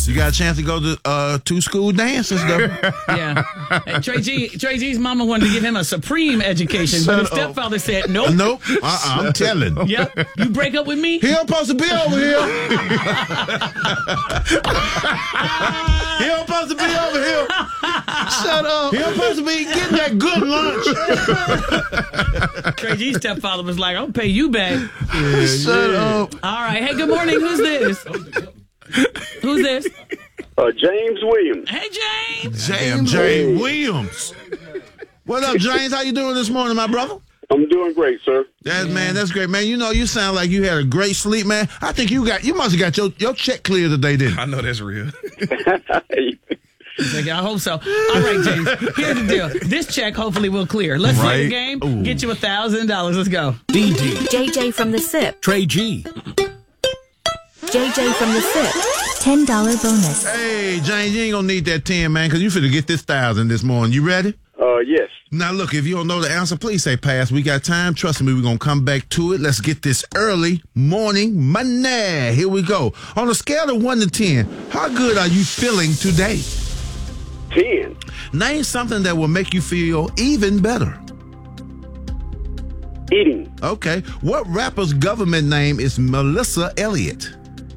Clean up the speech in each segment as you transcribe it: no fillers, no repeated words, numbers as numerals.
You got a chance to go to 2 school dances, though. Yeah. Hey, Trey G's mama wanted to give him a supreme education, but his stepfather said, nope. Nope. I'm telling. Yep. You break up with me? He don't supposed to be over here. He don't supposed to be over here. Shut up. He don't supposed to be getting that good lunch. Trey G's stepfather was like, I'll pay you back. Shut up. All right. Hey, good morning. Who's this? Who's this? James Williams. Hey, James. James Williams. What up, James? How you doing this morning, my brother? I'm doing great, sir. That's great, man. You know, you sound like you had a great sleep, man. I think you must have got your check clear today, didn't you? I know that's real. I hope so. All right, James. Here's the deal. This check hopefully will clear. Let's play the game. Ooh. Get you $1,000. Let's go. DD. JJ from the SIP. Trey G. JJ from the SIP. $10 bonus. Hey, James, you ain't gonna need that 10, man, because you finna get this 1,000 this morning. You ready? Yes. Now, look, if you don't know the answer, please say pass. We got time. Trust me, we're going to come back to it. Let's get this early morning money. Here we go. On a scale of 1 to 10, how good are you feeling today? 10. Name something that will make you feel even better. Eating. Okay. What rapper's government name is Melissa Elliott?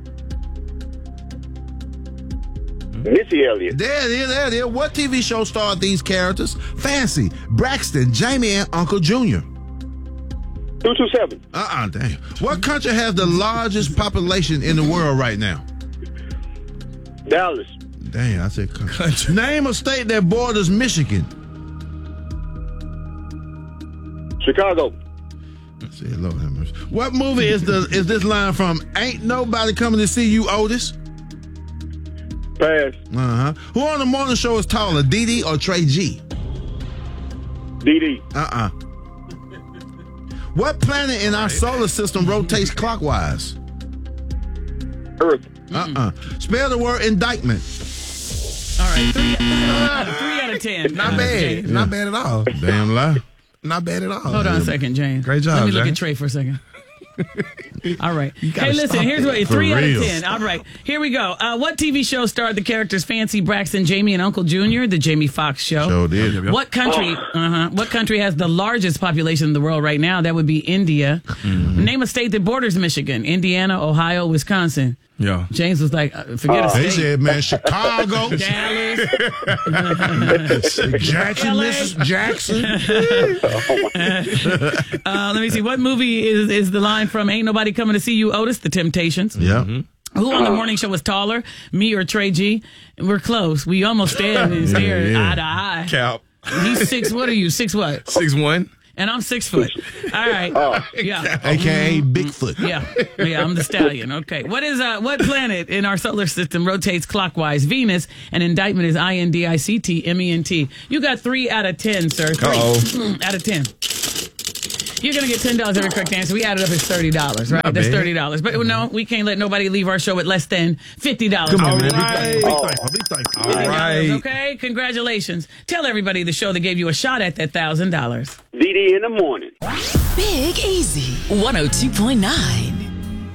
Missy Elliott. There it is. What TV show starred these characters? Fancy, Braxton, Jamie, and Uncle Junior. 227. Damn. What country has the largest population in the world right now? Dallas. Damn, I said country. Name a state that borders Michigan. Chicago. I said, Lord have mercy. What movie is this line from? Ain't nobody coming to see you, Otis? Pass. Who on the morning show is taller, Dee or Trey G? DD. What planet in our solar system rotates clockwise? Earth. Spell the word indictment. All right. 3 out of 10. Not bad. Not bad at all. Damn lie. Not bad at all. Hold on a second, James. Great job, Let me look James. at Trey for a second. All right. gotta Hey, listen, stop here's that. what 3 out of real. 10. All right. Here we go. What TV show starred the characters Fancy, Braxton, Jamie, and Uncle Junior? The Jamie Foxx show. Sure did. What country? What country has the largest population in the world right now? That would be India. Name a state that borders Michigan: Indiana, Ohio, Wisconsin. Yeah. James was like, forget a He state. said, man, Chicago, Dallas. Jackson, LA. Mrs. Jackson. Let me see. What movie is the line from? Ain't nobody coming to see you, Otis? The Temptations. Yeah. Who on the morning show was taller, me or Trey G? We're close. We almost stand and stare eye to eye. Cap. He's 6. What are you? 6 what? 6'1". And I'm 6 foot. All right. Yeah. AKA Bigfoot. Yeah. I'm the stallion. Okay. What planet in our solar system rotates clockwise? Venus. And indictment is INDICTMENT. You got 3 out of 10, sir. 3 out of 10. You're going to get $10 every correct answer. We added up as $30, right? Not That's bad. $30. But no, we can't let nobody leave our show at less than $50. Come on, All man. right. Be thankful. Be thankful. All right. Okay, congratulations. Tell everybody the show that gave you a shot at that $1,000. DD in the morning. Big Easy 102.9.